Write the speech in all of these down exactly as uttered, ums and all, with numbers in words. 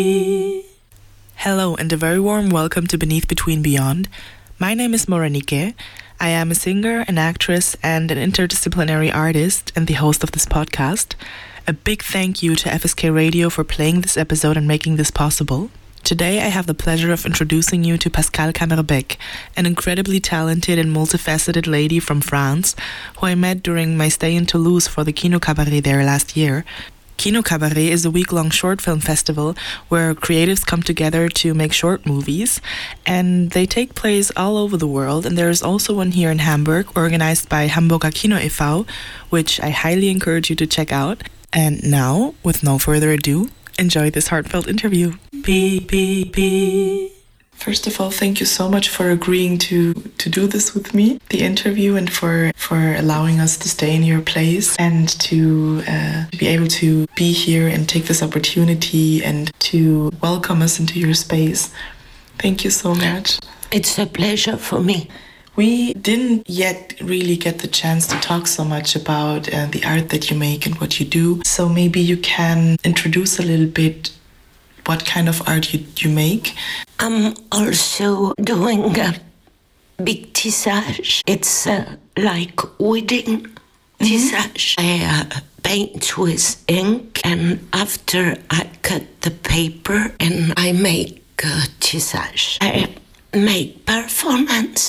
Hello and a very warm welcome to Beneath Between Beyond. My name is Morenike. I am a singer, an actress, and an interdisciplinary artist and the host of this podcast. A big thank you to F S K Radio for playing this episode and making this possible. Today I have the pleasure of introducing you to Pascale Cammerbec, an incredibly talented and multifaceted lady from France who I met during my stay in Toulouse for the Kino Cabaret there last year. Kino Cabaret is a week-long short film festival where creatives come together to make short movies, and they take place all over the world, and there is also one here in Hamburg organized by Hamburger Kino e V, which I highly encourage you to check out. And now, with no further ado, enjoy this heartfelt interview. P, P, P. First of all, thank you so much for agreeing to, to do this with me, the interview, and for, for allowing us to stay in your place and to, uh, to be able to be here and take this opportunity and to welcome us into your space. Thank you so much. It's a pleasure for me. We didn't yet really get the chance to talk so much about uh, the art that you make and what you do. So maybe you can introduce a little bit what kind of art you, you make. I'm also doing a big tissage. It's uh, like wedding mm-hmm. tissage. I uh, paint with ink, and after I cut the paper and I make uh, tissage. I make performance.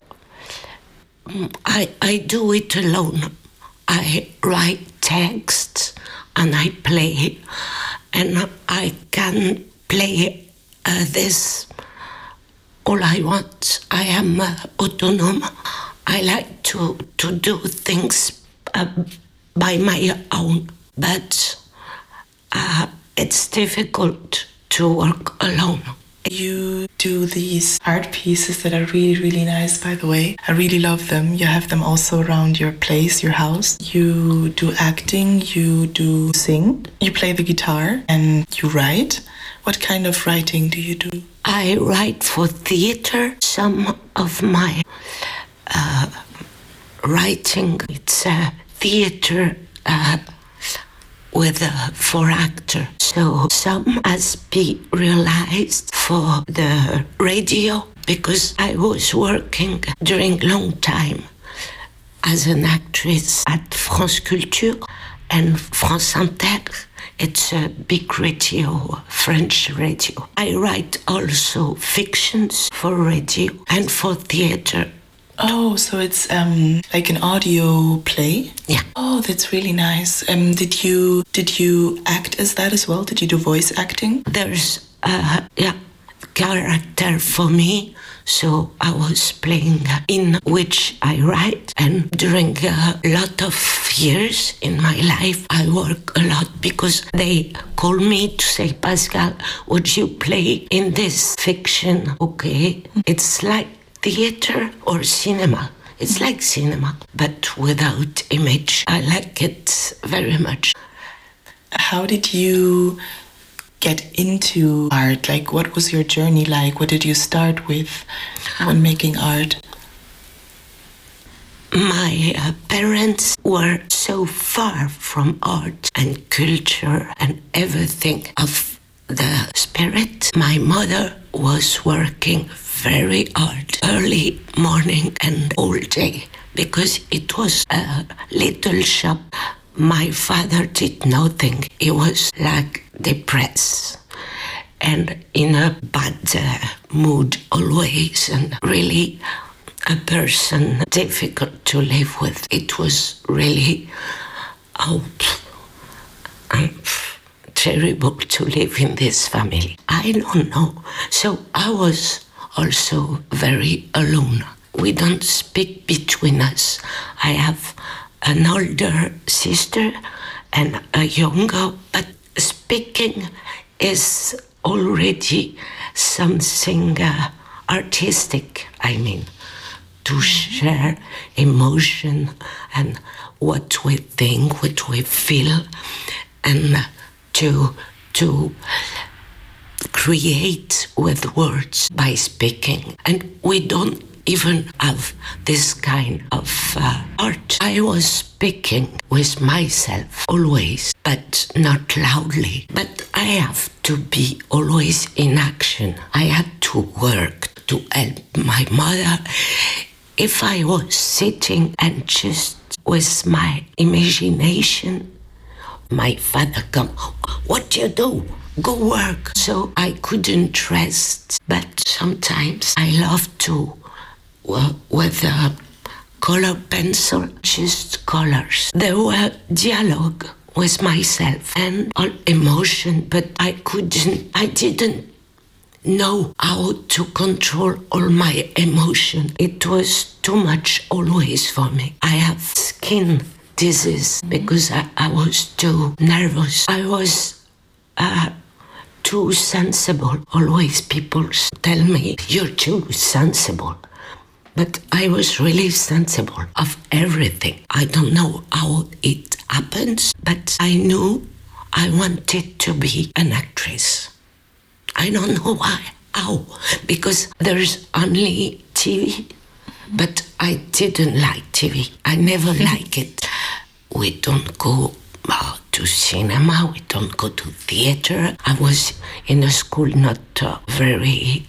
I, I do it alone. I write text and I play, and I can play uh, this all I want. I am uh, autonomous. I like to, to do things uh, by my own, but uh, it's difficult to work alone. You do these art pieces that are really, really nice, by the way. I really love them. You have them also around your place, your house. You do acting, you do sing, you play the guitar, and you write. What kind of writing do you do? I write for theater. Some of my uh, writing, it's a theater uh, with a for actor. So some has been realized for the radio, because I was working during a long time as an actress at France Culture and France Inter. It's a big radio, French radio. I write also fictions for radio and for theater. Oh, so it's um like an audio play? Yeah. Oh, that's really nice. Um, did you did you act as that as well? Did you do voice acting? There's a yeah character for me, so I was playing in which I write, and during a lot of years in my life I work a lot because they call me to say, Pascale, would you play in this fiction? Okay, mm-hmm. It's like theater or cinema. It's like cinema, but without image. I like it very much. How did you get into art? Like, what was your journey like? What did you start with when making art? My uh, parents were so far from art and culture and everything of the spirit. My mother was working very hard, early morning and all day, because it was a little shop. My father did nothing. He was like depressed and in a bad uh, mood always, and really a person difficult to live with. It was really oh, um, terrible to live in this family. I don't know. So I was also very alone. We don't speak between us. I have an older sister and a younger, but speaking is already something uh, artistic, I mean, to share emotion and what we think, what we feel, and to to create with words by speaking. And we don't even have this kind of uh, art. I was speaking with myself always. but not loudly. But I have to be always in action. I had to work to help my mother. If I was sitting and just with my imagination, my father come, what do you do? Go work. So I couldn't rest. But sometimes I love to work with a color pencil, just colors. There were dialogue with myself and all emotion, but I couldn't, I didn't know how to control all my emotion. It was too much always for me. I have skin disease because I, I was too nervous. I was uh, too sensible. Always people tell me, you're too sensible. But I was really sensible of everything. I don't know how it happens, but I knew I wanted to be an actress. I don't know why, how, because there's only T V, but I didn't like T V. I never liked it. We don't go uh, to cinema, we don't go to theater. I was in a school not uh, very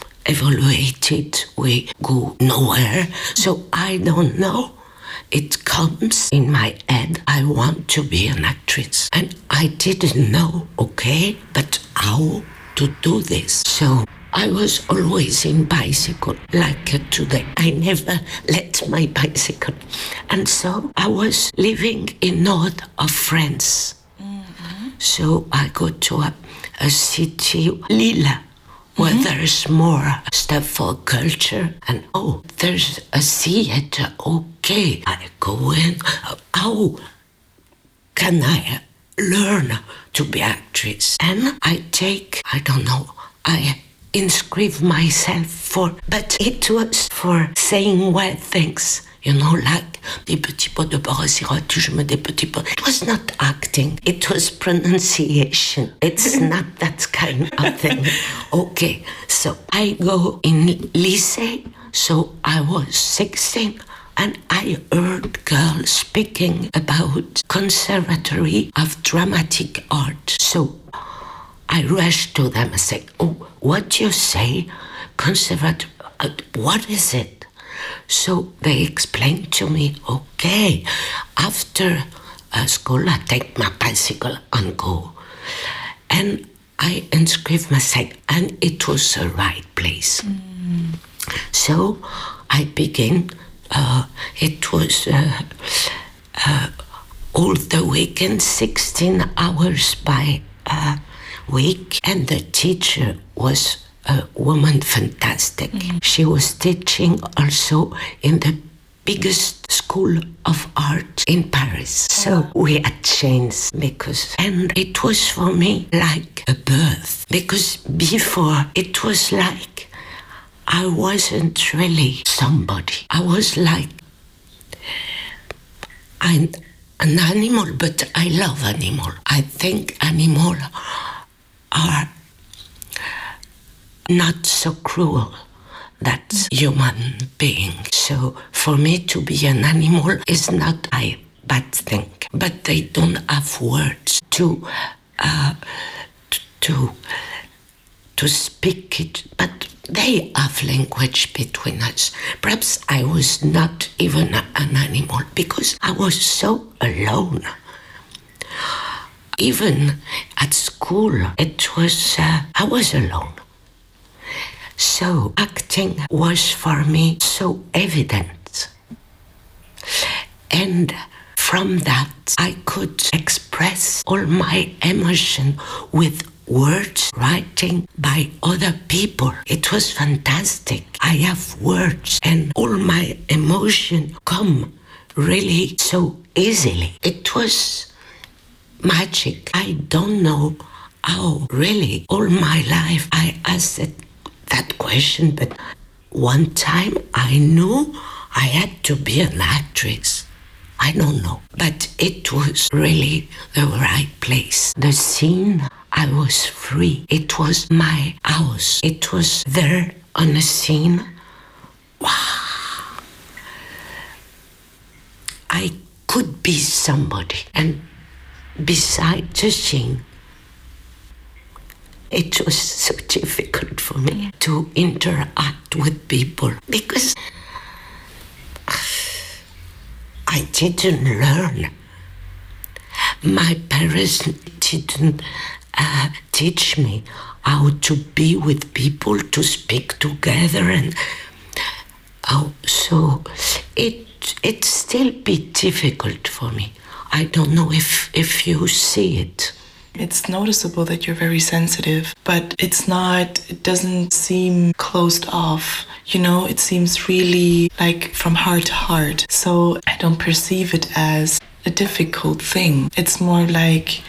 evaluated, we go nowhere, so I don't know. It comes in my head, I want to be an actress. And I didn't know, okay, but how to do this. So I was always in bicycle, like uh, today. I never let my bicycle. And so I was living in north of France. Mm-hmm. So I go to a, a city, Lille, where mm-hmm. there's more stuff for culture. And oh, there's a theater, okay. I go in, how can I learn to be actress? And I take, I don't know, I inscribe myself for, but it was for saying weird things, you know, like des petits pots de beurre sirop, je mets des petits pots. It was not acting, it was pronunciation. It's not that kind of thing. Okay, so I go in lycée, so I was sixteen, and I heard girls speaking about Conservatory of Dramatic Art. So I rushed to them and said, oh, what do you say? Conservatory, uh, what is it? So they explained to me, okay, after uh, school I take my bicycle and go. And I inscribed myself, and it was the right place. Mm. So I began. Uh, it was uh, uh, all the weekend, sixteen hours by uh, week, and the teacher was a woman fantastic. Mm-hmm. She was teaching also in the biggest school of art in Paris. So we had changed because, and it was for me like a birth, because before it was like I wasn't really somebody. I was like I'm an animal, but I love animal. I think animal are not so cruel that human being. So for me to be an animal is not a bad thing, but they don't have words to uh, to to speak it, but they have language between us. Perhaps I was not even an animal because I was so alone. Even at school, it was, uh, I was alone. So acting was for me so evident. And from that, I could express all my emotion with words writing by other people. It was fantastic. I have words and all my emotion come really so easily. It was magic. I don't know how really all my life I asked that question, but one time I knew I had to be an actress. I don't know, but it was really the right place. The scene, I was free. It was my house. It was there on a scene. Wow. I could be somebody. And beside the scene. It was so difficult for me to interact with people because I didn't learn. My parents didn't uh, teach me how to be with people, to speak together, and oh, so it it's still be difficult for me. I don't know if if you see it. It's noticeable that you're very sensitive, but it's not, it doesn't seem closed off. You know, it seems really like from heart to heart. So I don't perceive it as a difficult thing. It's more like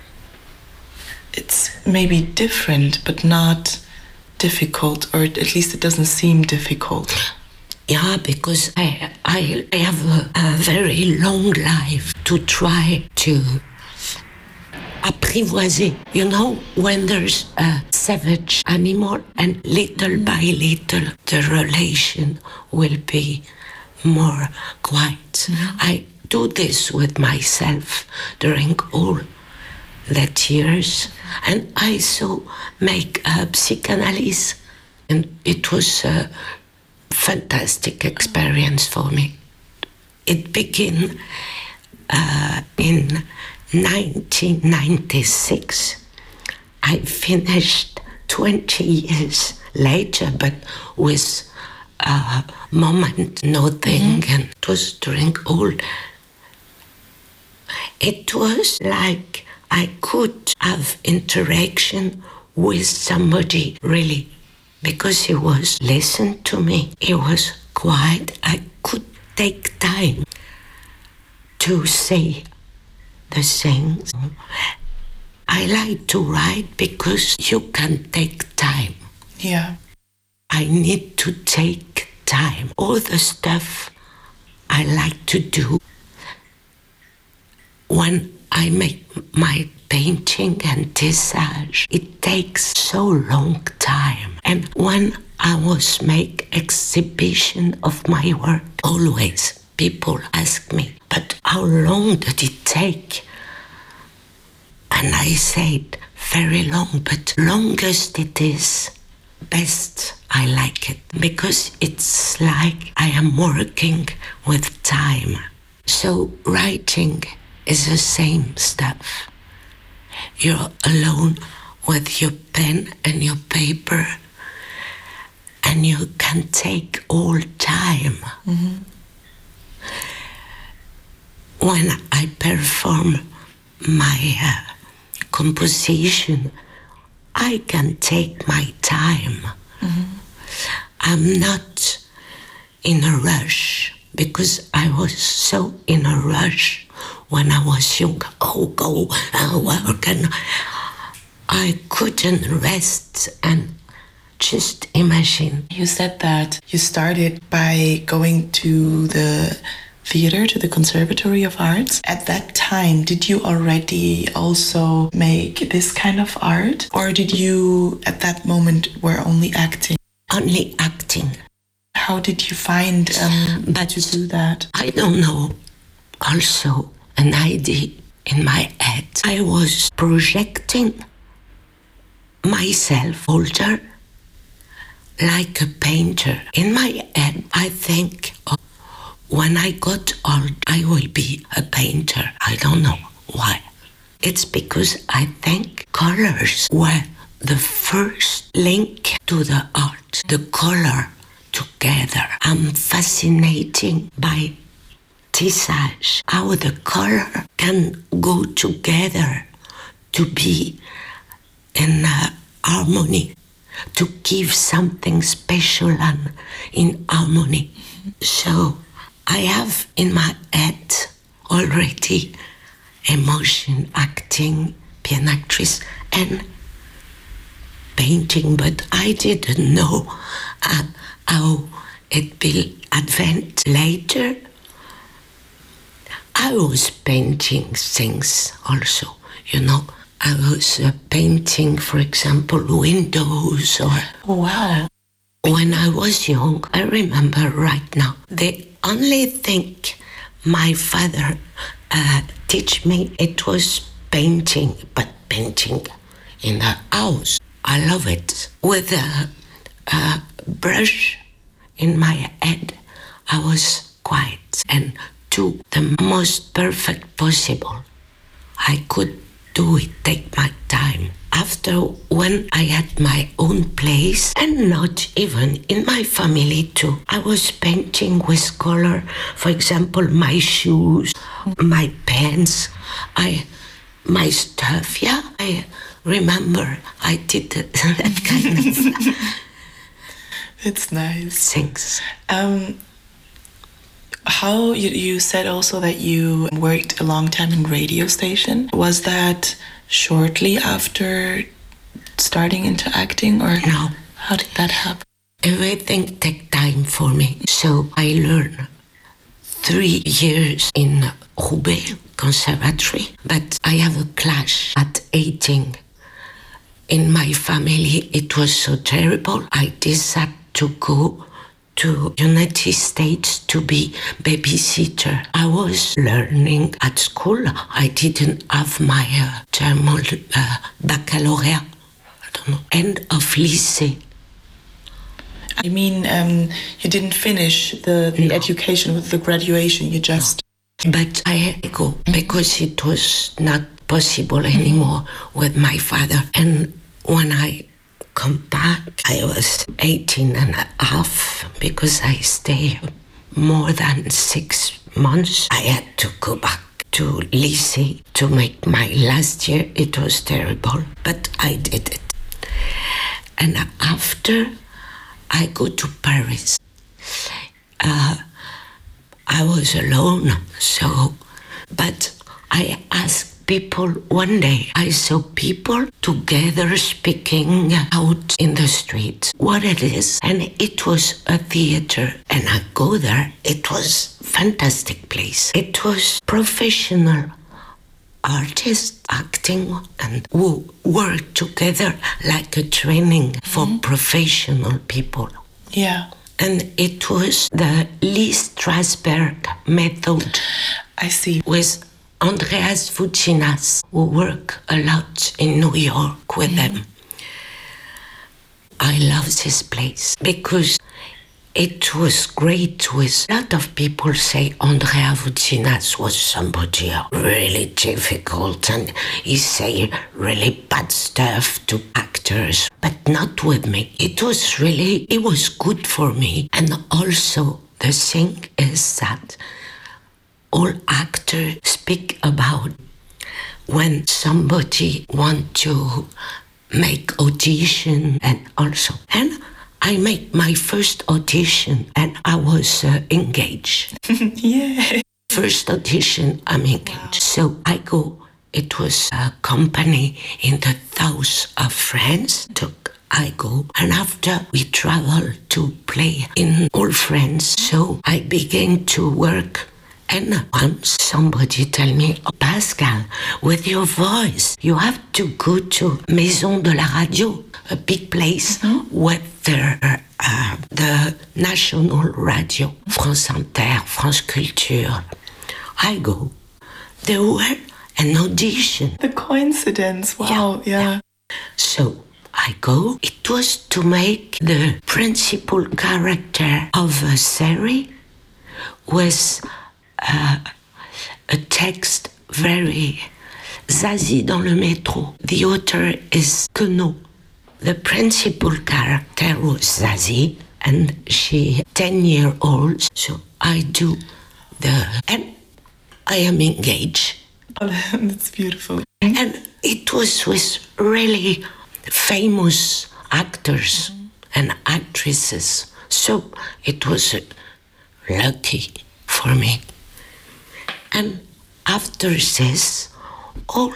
it's maybe different, but not difficult, or at least it doesn't seem difficult. Yeah, because I I, I have a, a very long life to try to apprivoiser. You know, when there's a savage animal and little by little the relation will be more quiet. Mm-hmm. I do this with myself during all that years, and I so make a psychanalysis, and it was a fantastic experience for me. It began uh, in nineteen ninety-six. I finished twenty years later, but with a moment, nothing, mm-hmm. and it was during all. It was like I could have interaction with somebody, really, because he was listening to me. He was quiet. I could take time to say the things. I like to write because you can take time. Yeah. I need to take time. All the stuff I like to do when I make my painting and tissage, it takes so long time. And when I was make exhibition of my work, always people ask me, but how long did it take? And I said, very long, but longest it is, best I like it. Because it's like I am working with time. So writing is the same stuff. You're alone with your pen and your paper, and you can take all time. Mm-hmm. When I perform my uh, composition, I can take my time. Mm-hmm. I'm not in a rush, because I was so in a rush when I was young. Oh, go and work, and I couldn't rest and just imagine. You said that you started by going to the theater, to the Conservatory of Arts. At that time, did you already also make this kind of art? Or did you, at that moment, were only acting? Only acting. How did you find um, but to do that? I don't know. Also, an idea in my head. I was projecting myself older, like a painter. In my head, I think, oh, when I got old, I will be a painter. I don't know why. It's because I think colors were the first link to the art. The color together. I'm fascinated by tissage, how the color can go together to be in uh, harmony, to give something special and in harmony. So I have in my head already emotion, acting, being actress, and painting, but I didn't know uh, how it will advance later. I was painting things also, you know. I was uh, painting, for example, windows or... Oh, wow. When I was young, I remember right now, the only thing my father uh, teach me, it was painting, but painting in the house. I love it. With a, a brush in my head, I was quiet and do the most perfect possible. I could do it, take my time. After, when I had my own place, and not even in my family too, I was painting with color. For example, my shoes, my pants, I, my stuff. Yeah, I remember I did that kind of. It's nice. Thanks. Um, how you, you said also that you worked a long time in radio station. Was that shortly after starting into acting, or no? How did that happen? Everything take time for me. So I learned three years in Roubaix Conservatory, but I have a clash at eighteen. In my family, it was so terrible. I decided to go to United States to be babysitter. I was learning at school. I didn't have my uh, German uh, baccalaureate, I don't know, end of lycée. I mean, um, you didn't finish the, the No. education with the graduation, you just... No. But I had to go because it was not possible anymore with my father. And when I come back, I was eighteen and a half because I stayed more than six months. I had to go back to lycée to make my last year. It was terrible, but I did it. And after, I go to Paris. Uh, I was alone, so, but I asked people, one day I saw people together speaking out in the street what it is, and it was a theater, and I go there. It was fantastic place. It was professional artists acting and who work together like a training for mm-hmm. professional people. Yeah. And it was the Lee Strasberg method. I see. With Andreas Voutsinas, who work a lot in New York with mm-hmm. them. I love this place because it was great with a lot of people say Andreas Voutsinas was somebody really difficult and he say really bad stuff to actors, but not with me. It was really, it was good for me. And also the thing is that all actors speak about when somebody want to make audition and also. And I made my first audition and I was uh, engaged. Yeah. First audition, I'm engaged. Wow. So I go, it was a company in the south of France. Took I go, and after we travel to play in all France. So I began to work. And once somebody tell me, oh, Pascal, with your voice, you have to go to Maison de la Radio, a big place mm-hmm. with the, uh, the national radio, France Inter, France Culture. I go. There were an audition. The coincidence, wow, yeah. yeah. yeah. So I go. It was to make the principal character of a series with Uh, a text very Zazie dans le métro. The author is Queneau. The principal character was Zazie, and she ten year old. So I do the, and I am engaged. Oh, that's beautiful. And it was with really famous actors mm-hmm. and actresses. So it was uh, lucky for me. And after this, all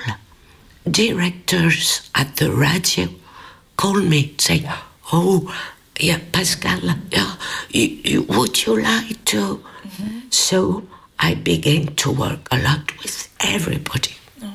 directors at the radio call me, say, oh, yeah, Pascal, yeah, you, you, would you like to? Mm-hmm. So I began to work a lot with everybody. Oh.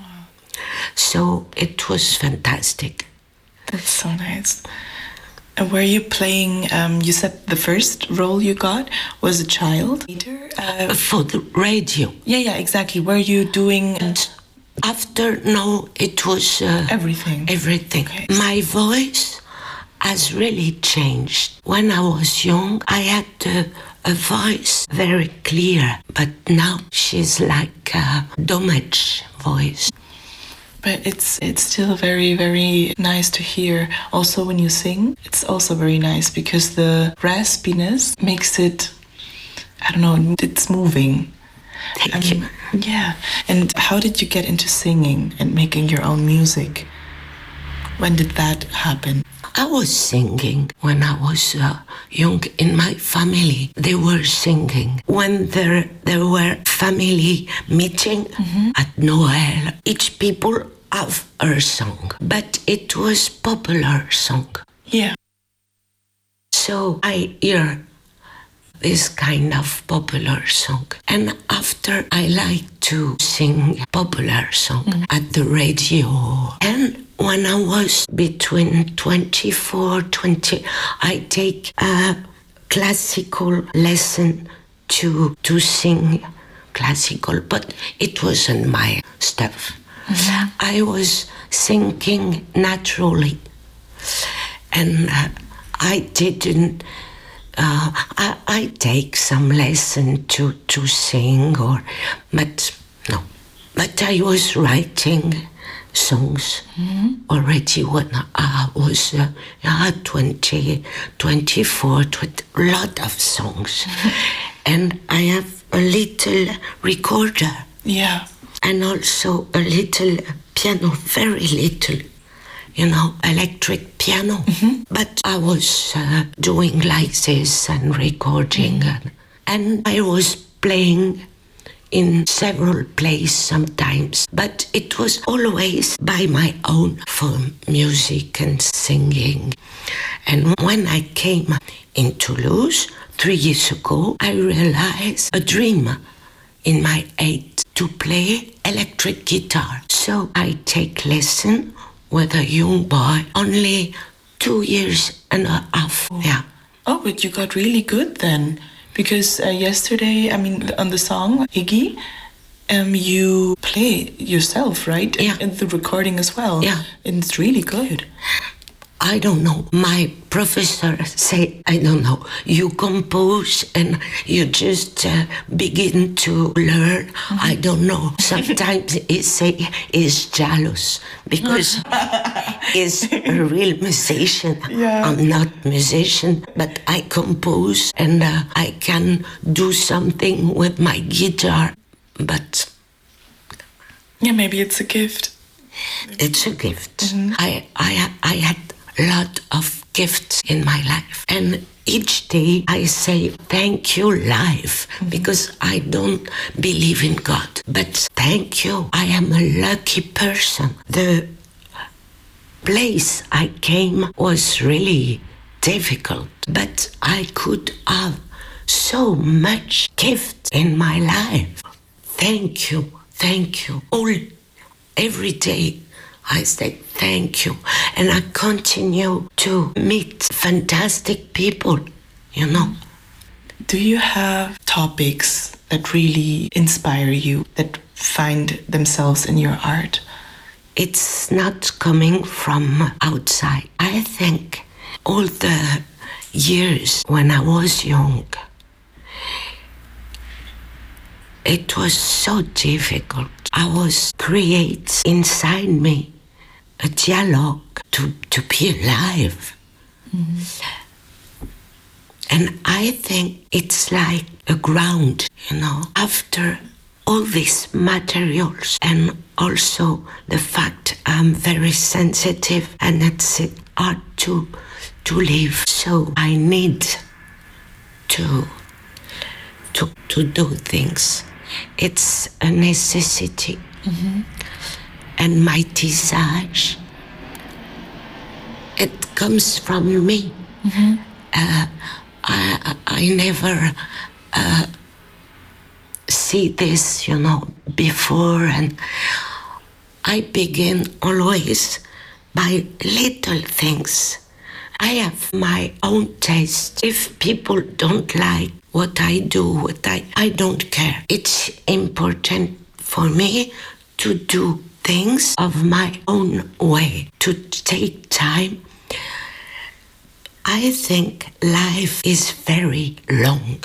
So it was fantastic. That's so nice. And were you playing, um, you said the first role you got was a child? Uh, For the radio. Yeah, yeah, exactly. Were you doing... And After, no, it was... Uh, everything. Everything. Okay. My voice has really changed. When I was young, I had a, a voice very clear, but now she's like a Domech voice. But it's it's still very, very nice to hear. Also, when you sing, it's also very nice because the raspiness makes it, I don't know, it's moving. Thank Um, you. Yeah. And how did you get into singing and making your own music? When did that happen? I was singing when I was uh, young in my family. They were singing. When there, there were family meeting mm-hmm. at Noel, each people have a song, but it was popular song. Yeah. So I hear this kind of popular song. And after I like to sing popular song mm-hmm. at the radio. And when I was between twenty-four, twenty, I take a classical lesson to to sing classical, but it wasn't my stuff. Mm-hmm. I was singing naturally, and uh, I didn't. Uh, I, I take some lesson to to sing, or but no, but I was writing songs mm-hmm. already when I was uh, uh, twenty, twenty-four, twenty, a lot of songs. Mm-hmm. And I have a little recorder. Yeah. And also a little piano, very little, you know, electric piano. Mm-hmm. But I was uh, doing like this and recording. Mm-hmm. and, and I was playing in several places sometimes, but it was always by my own for music and singing. And when I came in Toulouse three years ago, I realized a dream in my head to play electric guitar. So I take lesson with a young boy, only two years and a half. Oh. Yeah. Oh, but you got really good then. Because uh, yesterday, I mean, on the song, Iggy, um, you play yourself, right? Yeah. And the recording as well. Yeah. And it's really good. I don't know. My professor say, I don't know. You compose and you just uh, begin to learn. Mm-hmm. I don't know. Sometimes he say he's jealous because he's a real musician. Yeah. I'm not musician, but I compose and uh, I can do something with my guitar. But yeah, maybe it's a gift. It's a gift. Mm-hmm. I, I, I had lot of gifts in my life, and each day I say thank you life, mm-hmm. because I don't believe in God, but thank you, I am a lucky person. The place I came was really difficult, but I could have so much gift in my life. Thank you, thank you. All every day I say thank you, and I continue to meet fantastic people, you know. Do you have topics that really inspire you, that find themselves in your art? It's not coming from outside. I think all the years when I was young, it was so difficult. I was create inside me a dialogue to, to be alive. Mm-hmm. And I think it's like a ground, you know, after all these materials, and also the fact I'm very sensitive and it's hard to, to live. So I need to, to, to do things. It's a necessity. Mm-hmm. And my visage, it comes from me. Mm-hmm. Uh, I, I never uh, see this, you know, before, and I begin always by little things. I have my own taste. If people don't like what I do, what I, I don't care. It's important for me to do things of my own way, to take time. I think life is very long.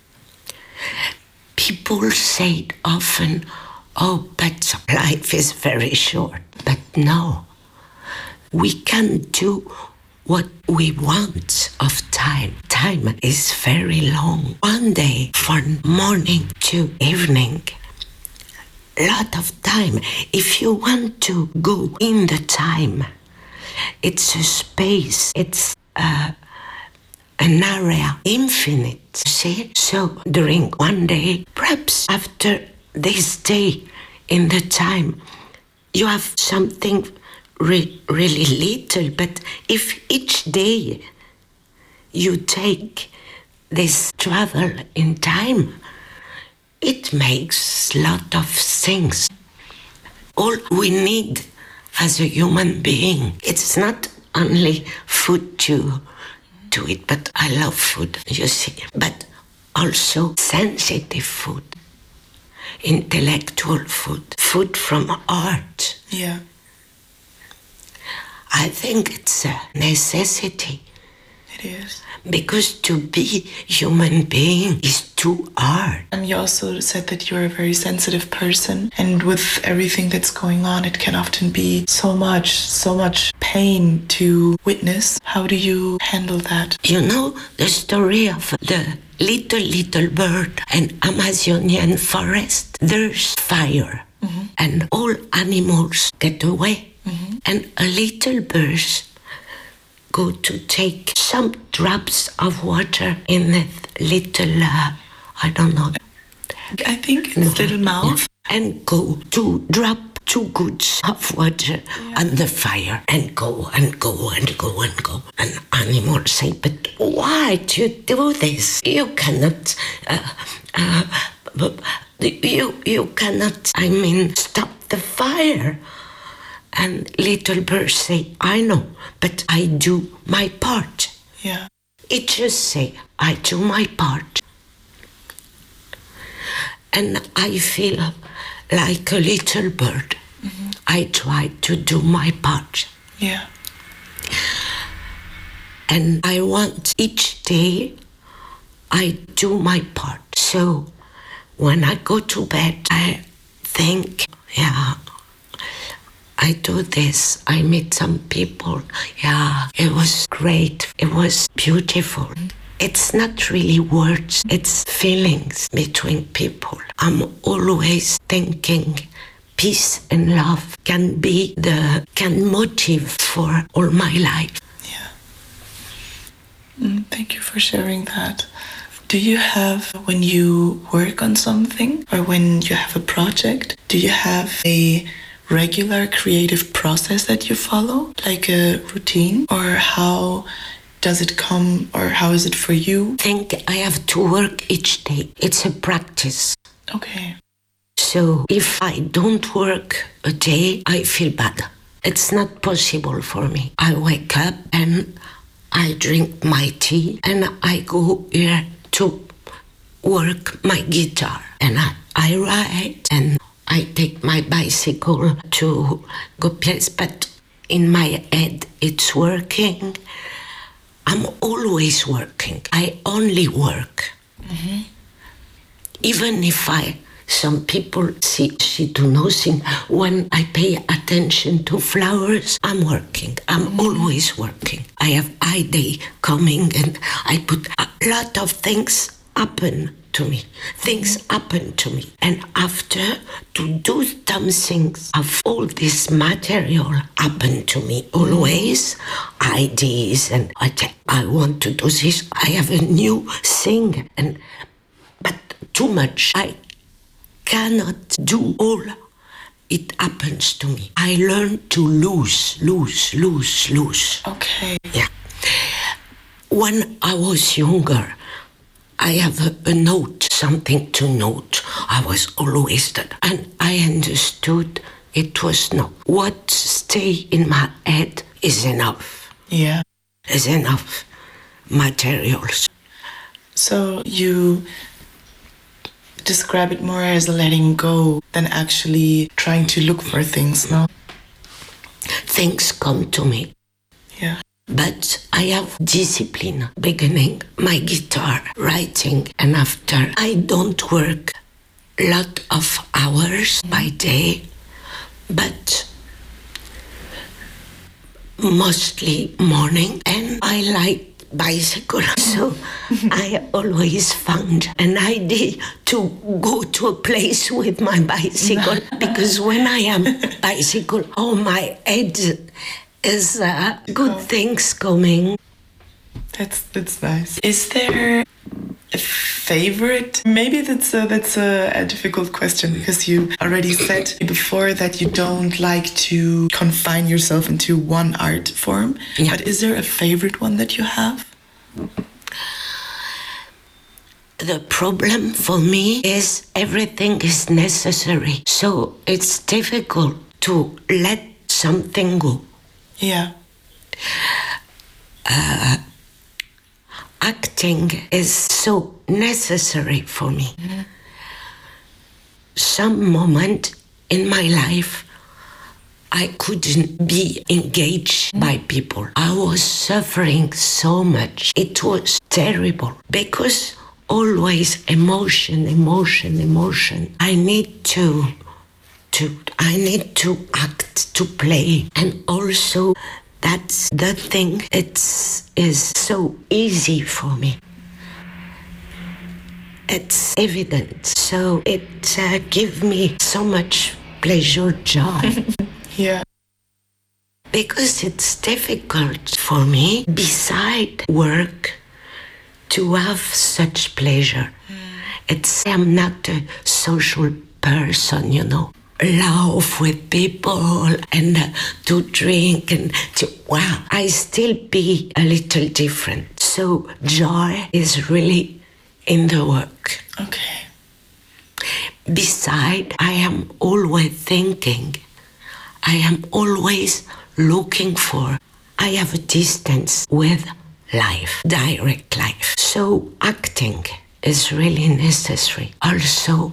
People say often, oh, but life is very short. But no, we can do what we want of time. Time is very long. One day from morning to evening, lot of time. If you want to go in the time, it's a space, it's uh, an area infinite. See? So during one day, perhaps after this day in the time, you have something re- really little, but if each day you take this travel in time, it makes a lot of things. All we need as a human being, it's not only food to to eat, but I love food, you see, but also sensitive food, intellectual food, food from art. Yeah. I think it's a necessity. It is. Because to be human being is too hard. And you also said that you're a very sensitive person, and with everything that's going on, it can often be so much, so much pain to witness. How do you handle that? You know the story of the little, little bird in Amazonian forest? There's fire, mm-hmm. and all animals get away, mm-hmm. and a little bird go to take some drops of water in a little, uh, I don't know. I think it's no, little mouth. Yeah. And go to drop two goods of water yeah. on the fire and go and go and go and go. And animals say, but why do you do this? You cannot, uh, uh, you, you cannot, I mean, stop the fire. And little birds say, I know, but I do my part. Yeah. It just say, I do my part. And I feel like a little bird. Mm-hmm. I try to do my part. Yeah. And I want each day I do my part. So when I go to bed, I think, yeah, I do this, I meet some people, yeah, it was great, it was beautiful. It's not really words, it's feelings between people. I'm always thinking peace and love can be the, can motive for all my life. Yeah. Mm, thank you for sharing that. Do you have, when you work on something or when you have a project, do you have a regular creative process that you follow, like a routine, or how does it come, or how is it for you? I think I have to work each day. It's a practice. Okay. So if I don't work a day, I feel bad. It's not possible for me. I wake up and I drink my tea and I go here to work my guitar. And I, I write and I take my bicycle to go place, but in my head it's working. I'm always working. I only work. Mm-hmm. Even if I, some people see she do nothing. When I pay attention to flowers, I'm working. I'm mm-hmm. always working. I have idea coming and I put a lot of things happen to me. Things happen to me. And after, to do some things of all this material happen to me always. Ideas and I, t- I want to do this. I have a new thing. And but too much. I cannot do all. It happens to me. I learn to lose, lose, lose, lose. Okay. Yeah. When I was younger, I have a, a note, something to note. I was always that. And I understood it was not. What stay in my head is enough. Yeah. Is enough materials. So you describe it more as letting go than actually trying to look for things, no? Things come to me. Yeah. But I have discipline, beginning my guitar, writing, and after. I don't work a lot of hours by day, but mostly morning, and I like bicycle, so I always found an idea to go to a place with my bicycle, because when I am bicycle, oh, my head is uh, good things coming. That's that's nice. Is there a favorite? Maybe that's a, that's a, a difficult question, because you already said before that you don't like to confine yourself into one art form. Yeah. But is there a favorite one that you have? The problem for me is everything is necessary. So it's difficult to let something go. Yeah. Uh, acting is so necessary for me. Mm-hmm. Some moment in my life, I couldn't be engaged mm-hmm. by people. I was suffering so much. It was terrible, because always emotion, emotion, emotion. I need to, to, I need to act, to play, and also that's the thing. It's is so easy for me. It's evident, so it uh, gives me so much pleasure, joy. Yeah. Because it's difficult for me, beside work, to have such pleasure. Mm. It's I'm not a social person, you know. Laugh with people and uh, to drink and to, wow, I still be a little different. So joy is really in the work. Okay. Beside, I am always thinking. I am always looking for. I have a distance with life, direct life. So acting is really necessary. Also,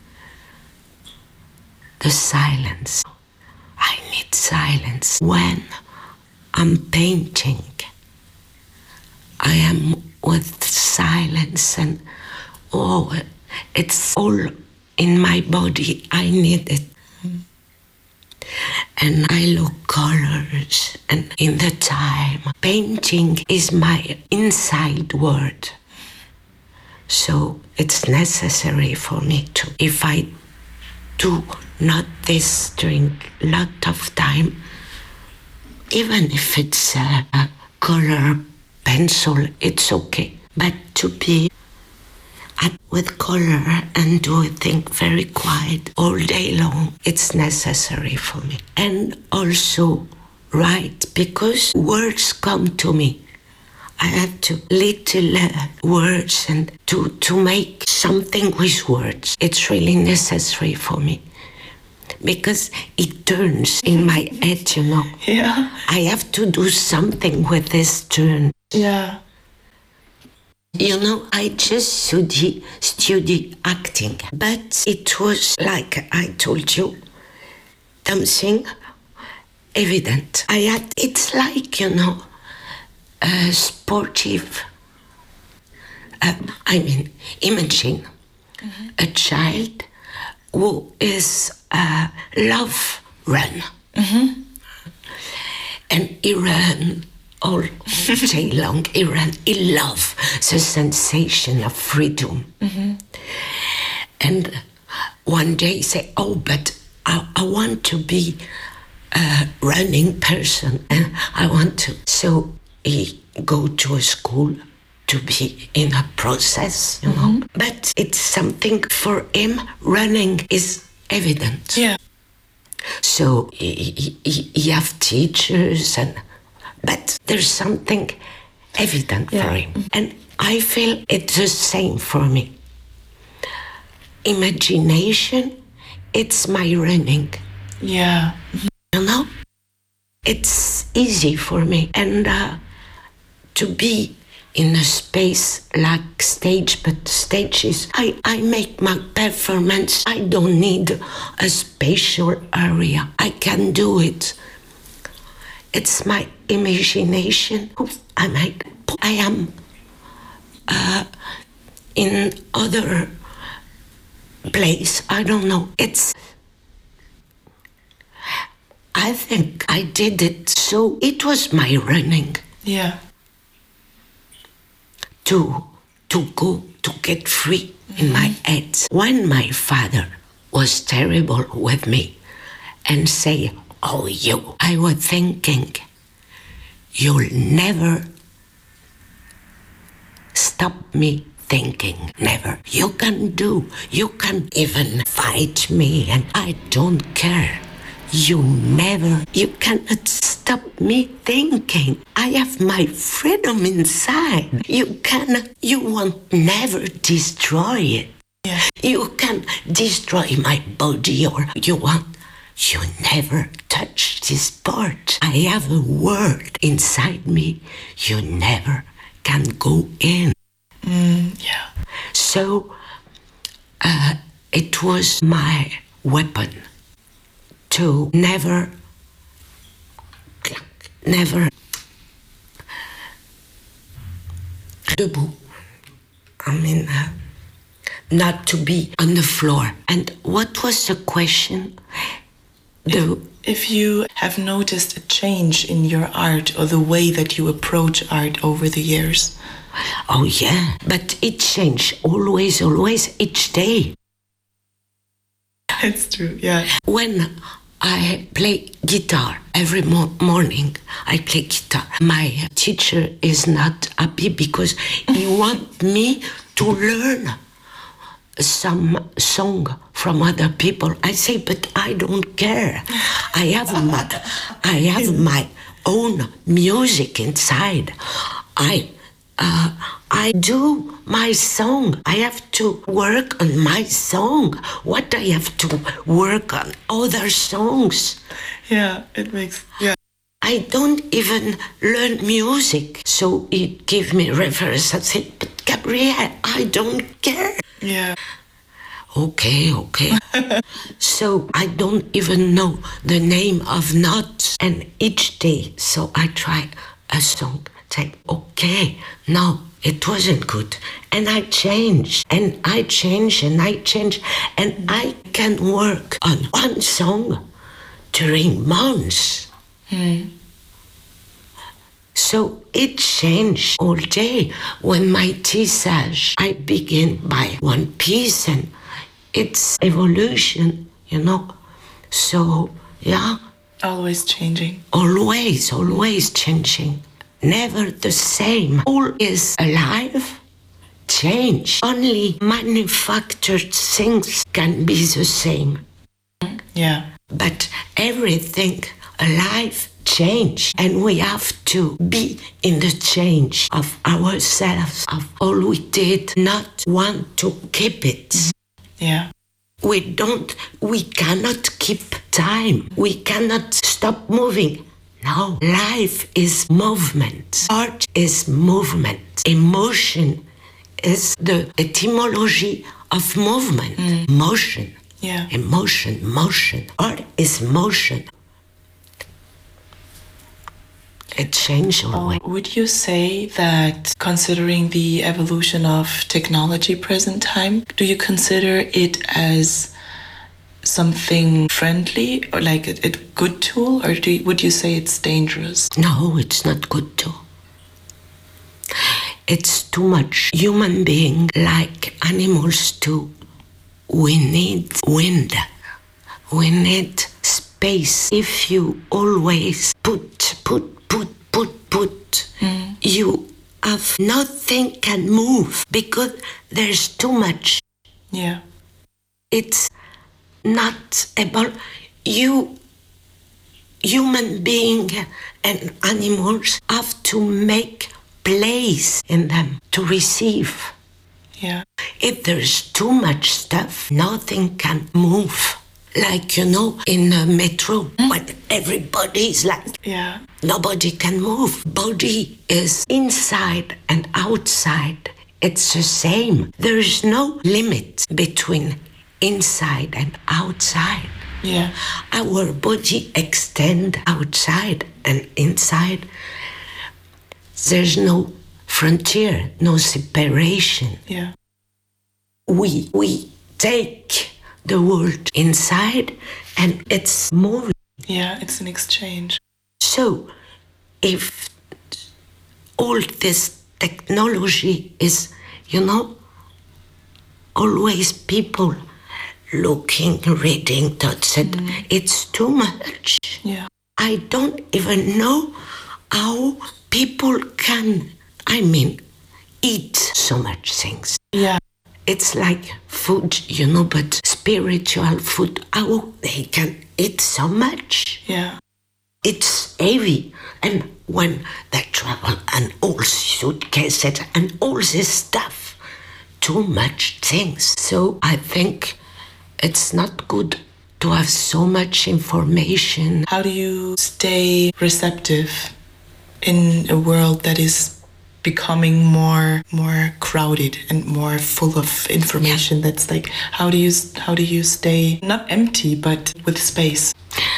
the silence. I need silence. When I'm painting, I am with silence, and oh, it's all in my body. I need it. Mm. And I look colors, and in the time, painting is my inside world. So it's necessary for me to, if I do not this during a lot of time, even if it's a, a color pencil, it's okay. But to be at, with color and do a thing very quiet all day long, it's necessary for me. And also write, because words come to me. I have to little uh, words and to, to make something with words. It's really necessary for me, because it turns in my head, you know. Yeah. I have to do something with this turn. Yeah. You know, I just study, study acting, but it was like I told you, something evident. I had, it's like, you know, a sportive, uh, I mean, imagine mm-hmm. a child who is uh, love run. Mm-hmm. And he ran all day long. He ran, he loved the sensation of freedom. Mm-hmm. And one day he said, oh, but I, I want to be a running person. And I want to. So he go to a school to be in a process, you mm-hmm. know. But it's something for him, running is evident. Yeah. So he, he, he have teachers, and but there's something evident yeah. for him. And I feel it's the same for me. Imagination, it's my running. Yeah. You know? It's easy for me. And uh, to be in a space like stage, but stage is, I, I make my performance. I don't need a spatial area. I can do it. It's my imagination. I make, I am uh, in other place. I don't know. It's, I think I did it. So it was my running. Yeah. To, to go, to get free mm-hmm. in my head. When my father was terrible with me and say, oh, you, I was thinking, you'll never stop me thinking, never. You can do, you can even fight me and I don't care. You never, you cannot stop me thinking. I have my freedom inside. You cannot, you won't never destroy it. Yeah. You can destroy my body or you want, you never touch this part. I have a world inside me you never can go in. Mm, yeah. So uh, it was my weapon to never, never, debout. I mean, uh, not to be on the floor. And what was the question? The, if you have noticed a change in your art or the way that you approach art over the years. Oh yeah, but it changed always, always, each day. It's true, yeah. When I play guitar every mo- morning, I play guitar. My teacher is not happy because he wants me to learn some song from other people. I say, but I don't care. I have my, I have my own music inside. I, uh, I do my song. I have to work on my song. What I have to work on other songs. Yeah, it makes, yeah. I don't even learn music. So it gives me reference. I say, but Gabrielle, I don't care. Yeah. Okay, okay. So I don't even know the name of notes. And each day, so I try a song. Say, okay, no, it wasn't good. And I change, and I change, and I change. And I can work on one song during months. Mm. So it changed all day. When my tissage, I begin by one piece and it's evolution, you know. So, yeah. Always changing. Always, always changing. Never the same. All is alive, change. Only manufactured things can be the same. Yeah. But everything alive change, and we have to be in the change of ourselves, of all we did, not want to keep it. Yeah. We don't, we cannot keep time. We cannot stop moving. No, life is movement. Art is movement. Emotion is the etymology of movement. Mm. Motion. Yeah. Emotion, motion. Art is motion. It changed always. Oh, would you say that, considering the evolution of technology present time, do you consider it as something friendly or like a, a good tool, or do you, would you say it's dangerous? No, it's not good tool. It's too much. Human being, like animals too, we need wind. We need space. If you always put, put, put, put, put, mm. you have nothing can move because there's too much. Yeah. It's not able. You, human being and animals have to make place in them to receive. Yeah. If there's too much stuff, nothing can move. like, you know, in a metro, mm. when everybody is like, yeah. nobody can move. Body is inside and outside. It's the same. There is no limit between inside and outside. Yeah. Our body extends outside and inside. There's no frontier, no separation. Yeah. We we take the world inside and it's moving. Yeah, it's an exchange. So if all this technology is, you know, always people looking, reading, that's it. Mm. It's too much. Yeah. I don't even know how people can, I mean, eat so much things. Yeah. It's like food, you know, but spiritual food, how they can eat so much. Yeah. It's heavy. And when they travel and all suitcases and all this stuff, too much things. So I think it's not good to have so much information. How do you stay receptive in a world that is becoming more more crowded and more full of information? Yeah. That's like, how do you how do you stay not empty but with space?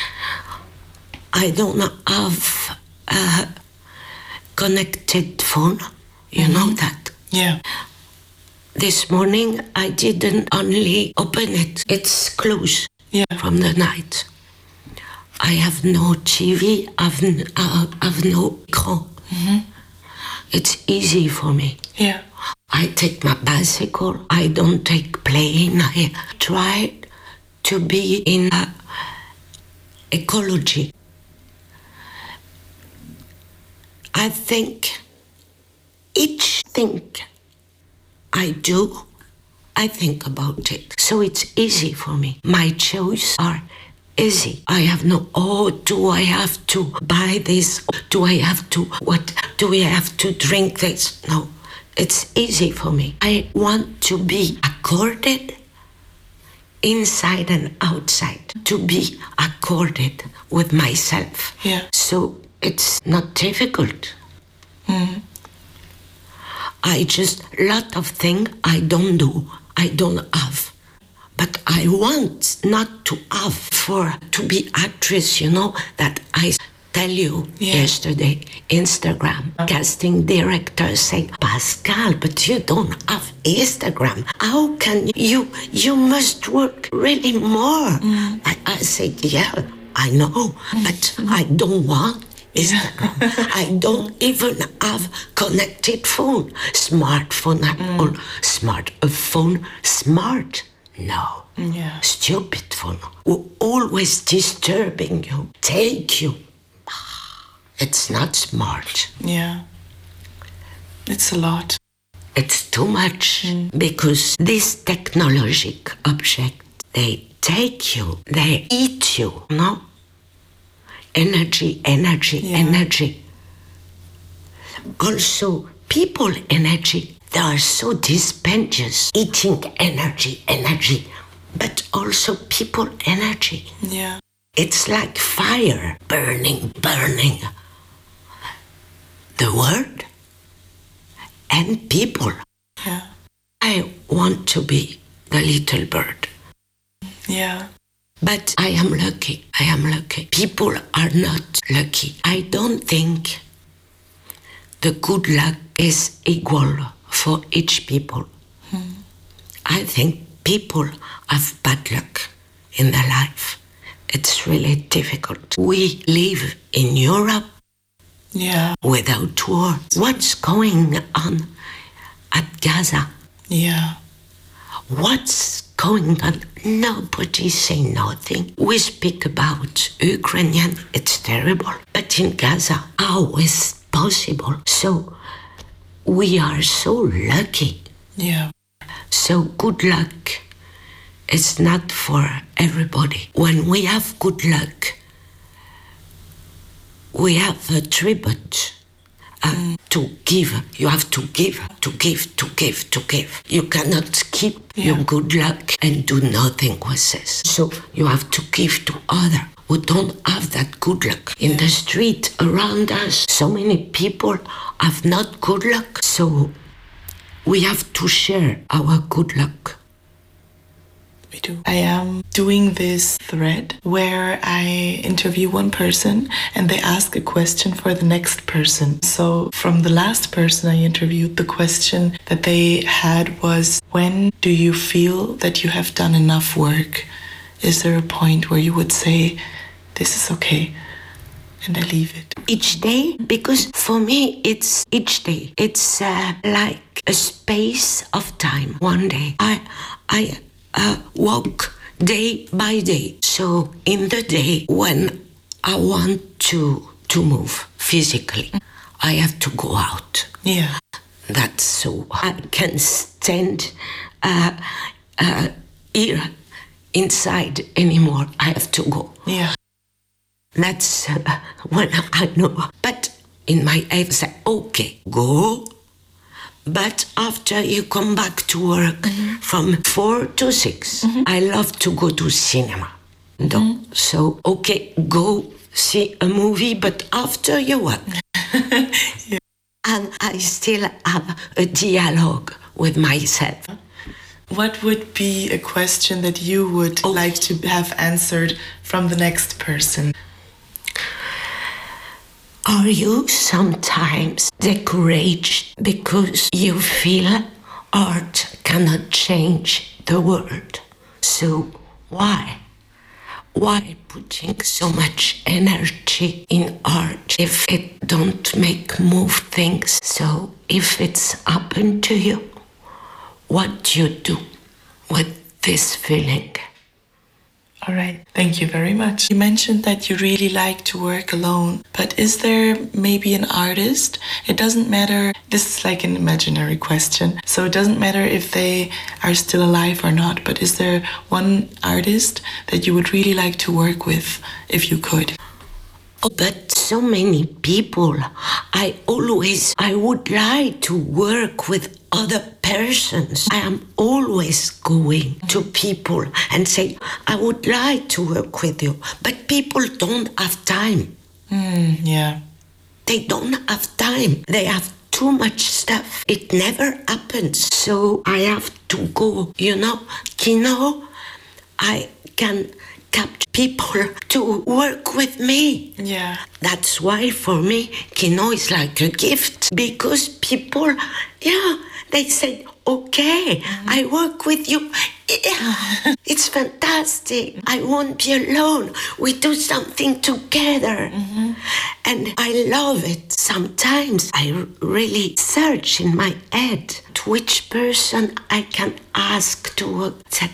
I don't have a connected phone, you mm-hmm. know that. Yeah. This morning I didn't only open it, it's closed. Yeah. From the night. I have no T V, I've, n- uh, I've no écran. Mm-hmm. It's easy for me. Yeah. I take my bicycle, I don't take plane. I try to be in uh, ecology. I think each thing I do, I think about it. So it's easy for me. My choices are easy. I have no, oh, do I have to buy this? Do I have to, what? Do I have to drink this? No, it's easy for me. I want to be accorded inside and outside, to be accorded with myself. Yeah. So it's not difficult. Mm. I just, lot of things I don't do, I don't have. But I want not to have for, to be actress, you know, that I tell you yeah. yesterday, Instagram, oh. casting director say, Pascal, but you don't have Instagram. How can you, you must work really more. Mm. I, I said, yeah, I know, mm. but I don't want Instagram. Yeah. I don't even have connected phone, smartphone at mm. all. Smart, a phone, smart. No, yeah. Stupid phone, who always disturbing you, take you. It's not smart. Yeah, it's a lot. It's too much mm. because this technologic object, they take you, they eat you, no? Energy, energy, yeah. energy. Also, people energy. They are so dispendious, eating energy, energy, but also people energy. Yeah. It's like fire, burning, burning. The world and people. Yeah. I want to be the little bird. Yeah. But I am lucky, I am lucky. People are not lucky. I don't think the good luck is equal for each people. Hmm. I think people have bad luck in their life. It's really difficult. We live in Europe yeah. without war. What's going on at Gaza? Yeah. What's going on? Nobody say nothing. We speak about Ukrainian, it's terrible. But in Gaza, how is possible? So we are so lucky. Yeah. So good luck is not for everybody. When we have good luck, we have a tribute uh, mm. to give. You have to give, to give, to give, to give. You cannot keep yeah. your good luck and do nothing with this. So you have to give to others who don't have that good luck. In yeah. the street around us, so many people have not good luck. So we have to share our good luck. We do. I am doing this thread where I interview one person and they ask a question for the next person. So from the last person I interviewed, the question that they had was, when do you feel that you have done enough work? Is there a point where you would say, this is okay, and I leave it? Each day, because for me it's each day. It's uh, like a space of time. One day I I uh, walk day by day. So in the day when I want to to move physically, I have to go out. Yeah, that's so I can stand uh, uh, here inside anymore. I have to go. Yeah. That's uh, when I know. But in my head, I say, okay, go. But after you come back to work mm-hmm. from four to six, mm-hmm. I love to go to cinema. Mm-hmm. So, okay, go see a movie, but after you work. yeah. And I still have a dialogue with myself. What would be a question that you would oh. like to have answered from the next person? Are you sometimes discouraged because you feel art cannot change the world? So why? Why putting so much energy in art if it don't make move things? So if it's happened to you, what do you do with this feeling? All right, thank you very much. You mentioned that you really like to work alone, but is there maybe an artist? It doesn't matter, this is like an imaginary question, so it doesn't matter if they are still alive or not, but is there one artist that you would really like to work with if you could? Oh, but so many people. I always, I would like to work with other persons. I am always going to people and say, I would like to work with you. But people don't have time. Mm, yeah. They don't have time. They have too much stuff. It never happens. So I have to go, you know, Kino, I can capture people to work with me. Yeah. That's why for me, Kino is like a gift, because people, yeah, they said, okay, mm-hmm. I work with you. Yeah, it's fantastic. I won't be alone. We do something together. Mm-hmm. And I love it. Sometimes I really search in my head to which person I can ask to work.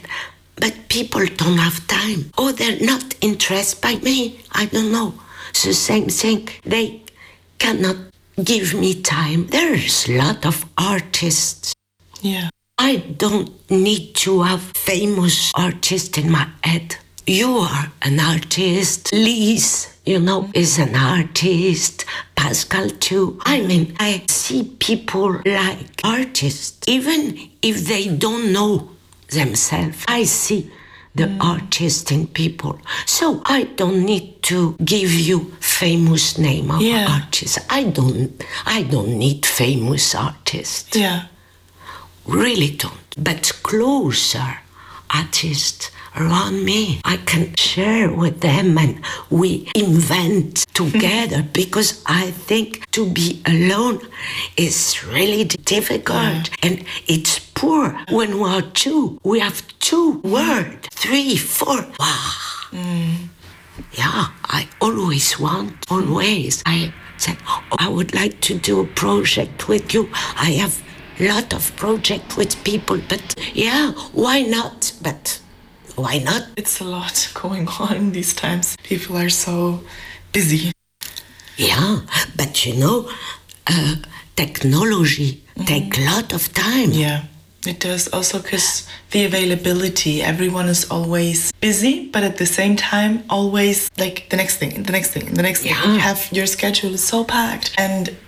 But people don't have time. Oh, they're not interested by me. I don't know. It's the same thing. They cannot give me time. There's a lot of artists. Yeah. I don't need to have famous artists in my head. You are an artist. Lise, you know, is an artist. Pascal too. I mean, I see people like artists, even if they don't know themselves. I see the mm. artist in people. So I don't need to give you famous name of yeah. artists. I don't I don't need famous artists. Yeah. Really don't. But closer artists around me, I can share with them and we invent together because I think to be alone is really difficult yeah. and it's poor. When we are two, we have two words, three, four. Wow. Mm. Yeah, I always want, always. I said, oh, I would like to do a project with you. I have a lot of projects with people, but yeah, why not? But why not? It's a lot going on these times. People are so busy. Yeah, but you know, uh, technology mm-hmm. takes a lot of time. Yeah, it does. Also because the availability, everyone is always busy, but at the same time, always like the next thing, the next thing, the next yeah. thing. You have, your schedule is so packed. And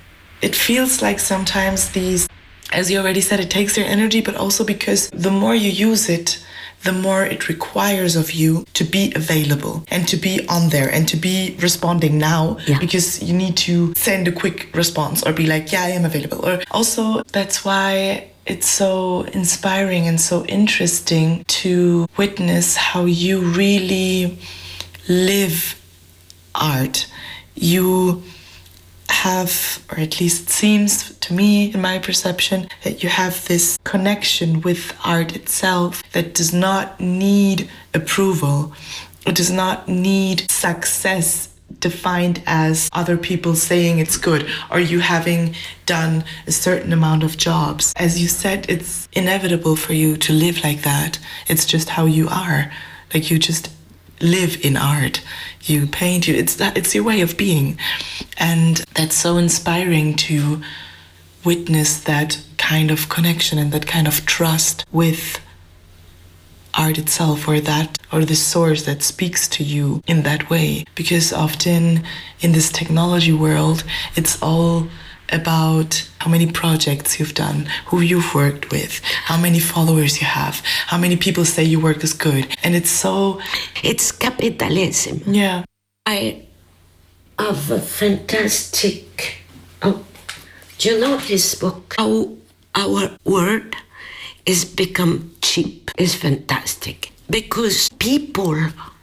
it feels like sometimes these, as you already said, it takes your energy, but also because the more you use it, the more it requires of you to be available and to be on there and to be responding now, yeah. because you need to send a quick response or be like, yeah, I am available. Or also, that's why it's so inspiring and so interesting to witness how you really live art. You have, or at least it seems to me, in my perception, that you have this connection with art itself that does not need approval. It does not need success defined as other people saying it's good or you having done a certain amount of jobs. As you said, it's inevitable for you to live like that. It's just how you are. Like, you just live in art. You paint, you it's that it's your way of being. And that's so inspiring to witness that kind of connection and that kind of trust with art itself, or that, or the source that speaks to you in that way. Because often in this technology world, it's all about how many projects you've done, who you've worked with, how many followers you have, how many people say your work is good. And it's so... It's capitalism. Yeah. I have a fantastic... Oh, do you know this book? How our word is become cheap is fantastic. Because people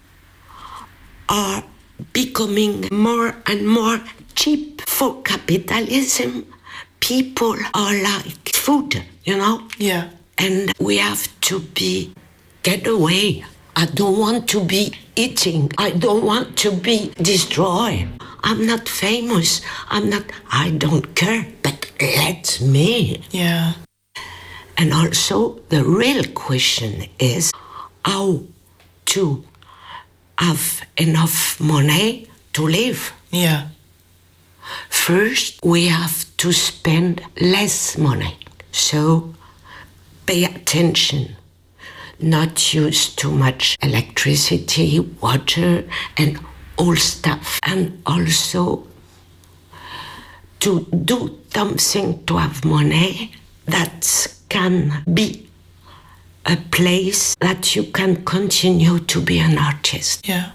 are becoming more and more cheap for capitalism. People are like food, you know? Yeah. And we have to be, get away. I don't want to be eating. I don't want to be destroyed. I'm not famous. I'm not, I don't care, but let me. Yeah. And also the real question is how to have enough money to live. Yeah. First, we have to spend less money. So pay attention. Not use too much electricity, water, and all stuff. And also to do something to have money that can be a place that you can continue to be an artist. Yeah.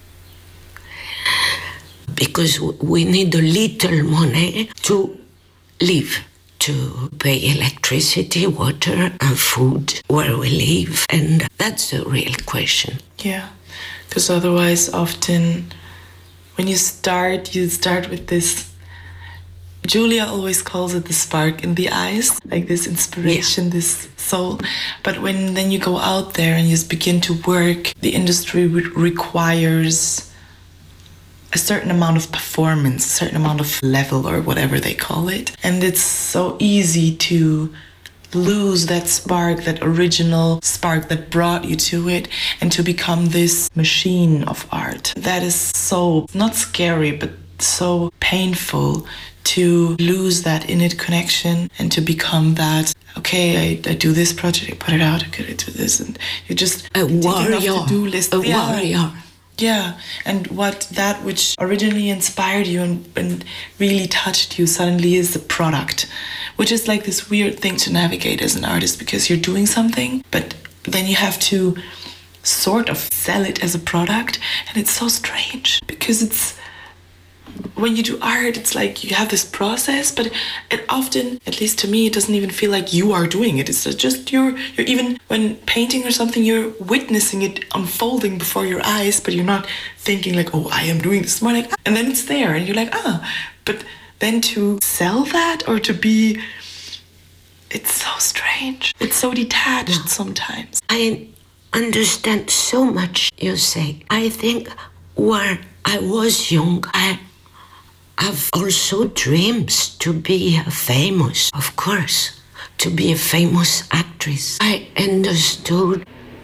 Because we need a little money to live, to pay electricity, water, and food where we live. And that's the real question. Yeah. Because otherwise, often, when you start, you start with this... Julia always calls it the spark in the eyes, like this inspiration, yeah. This soul. But when then you go out there and you begin to work, the industry re- requires a certain amount of performance, a certain amount of level, or whatever they call it. And it's so easy to lose that spark, that original spark that brought you to it, and to become this machine of art. That is so, not scary, but so painful, to lose that innate connection and to become that, okay, I, I do this project, I put it out, okay, I do this, and you just a warrior, to-do list. a yeah. warrior. Yeah, and what that which originally inspired you and, and really touched you suddenly is the product, which is like this weird thing to navigate as an artist, because you're doing something, but then you have to sort of sell it as a product, and it's so strange, because it's, when you do art, it's like you have this process, but it often, at least to me, it doesn't even feel like you are doing it. It's just you're, you're even, when painting or something, you're witnessing it unfolding before your eyes, but you're not thinking like, oh, I am doing this more, like, and then it's there, and you're like, ah, but then to sell that, or to be, it's so strange. It's so detached yeah. sometimes. I understand so much you say. I think where I was young, I have also dreams to be famous, of course, to be a famous actress. I understood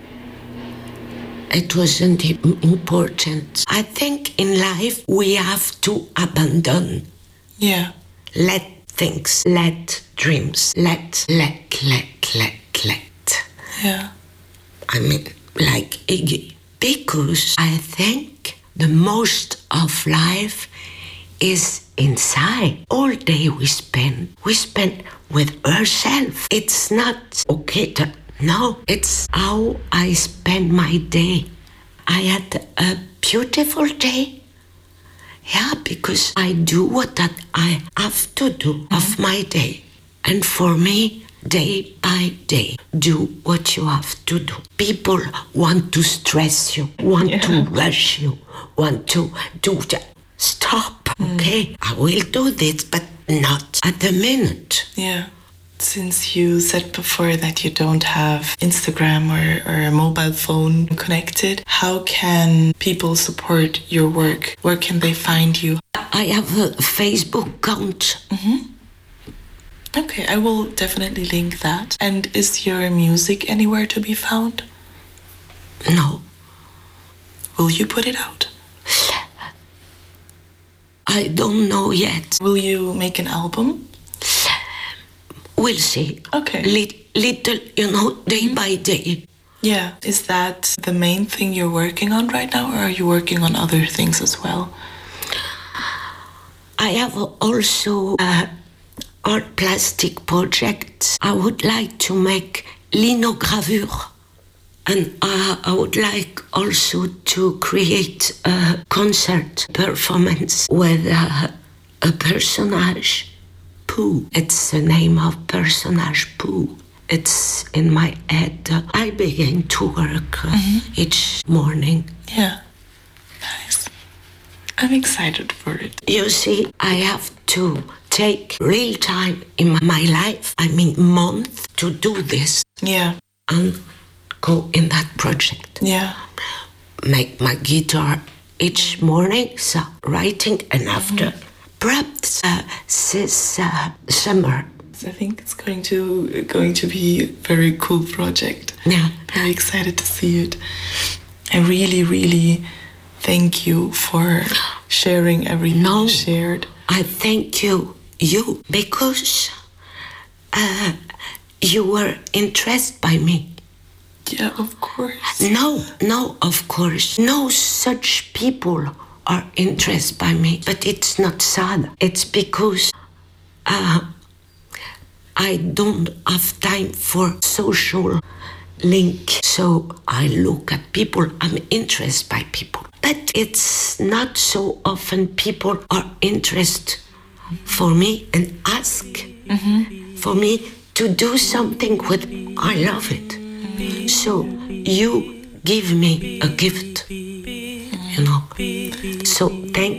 it wasn't important. I think in life we have to abandon. Yeah. Let things, let dreams, let, let, let, let, let. Yeah. I mean, like Iggy. Because I think the most of life is inside. All day we spend, we spend with herself. It's not okay to, no, it's how I spend my day. I had a beautiful day. Yeah, because I do what that I have to do mm-hmm. of my day. And for me, day by day, do what you have to do. People want to stress you, want yeah. to rush you, want to do that. Stop, mm. okay? I will do this, but not at the minute. Yeah. Since you said before that you don't have Instagram or, or a mobile phone connected, how can people support your work? Where can they find you? I have a Facebook account. Mm-hmm. Okay, I will definitely link that. And is your music anywhere to be found? No. Will you put it out? I don't know yet. Will you make an album? We'll see. Okay. Li- little, you know, day mm-hmm. by day. Yeah. Is that the main thing you're working on right now, or are you working on other things as well? I have also uh, art plastic projects. I would like to make linogravure. And uh, I would like also to create a concert performance with uh, a personage, Pooh. It's the name of personage Pooh. It's in my head. I begin to work uh, mm-hmm. each morning. Yeah, nice. I'm excited for it. You see, I have to take real time in my life, I mean month, to do this. Yeah. And go in that project. Yeah. Make my guitar each morning, so writing, and after mm-hmm. perhaps uh, this uh, summer. I think it's going to going to be a very cool project. Yeah. Very excited to see it. I really, really thank you for sharing everything no, you shared. I thank you, you, because uh, you were interested by me. Yeah, of course. No, no, of course. No such people are interested by me. But it's not sad. It's because uh, I don't have time for social link. So I look at people. I'm interested by people. But it's not so often people are interested for me and ask mm-hmm. for me to do something with. I love it. So you give me a gift, you know. So thank